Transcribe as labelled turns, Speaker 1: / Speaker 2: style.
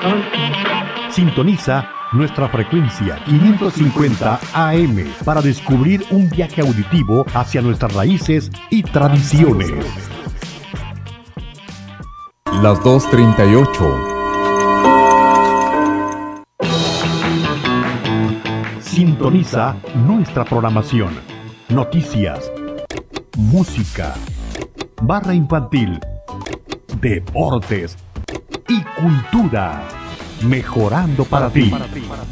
Speaker 1: Sintoniza nuestra frecuencia 550 AM para descubrir un viaje auditivo hacia nuestras raíces y tradiciones.
Speaker 2: Las 2:38.
Speaker 1: Sintoniza nuestra programación. Noticias, música, barra infantil, deportes y cultura. Mejorando para ti.